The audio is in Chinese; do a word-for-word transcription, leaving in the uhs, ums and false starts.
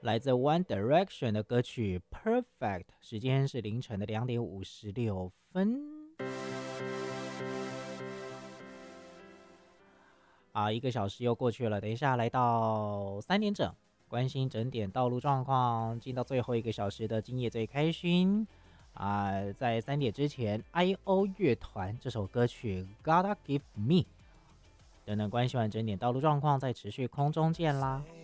来自 One Direction 的歌曲 Perfect， 时间是凌晨的两点五十六分。啊，一个小时又过去了，等一下来到三点整，关心整点道路状况，进到最后一个小时的今夜最开心。啊，在三点之前 ，I O 乐团这首歌曲 Gotta Give Me。等等，关系完整点道路状况，再持续空中见啦。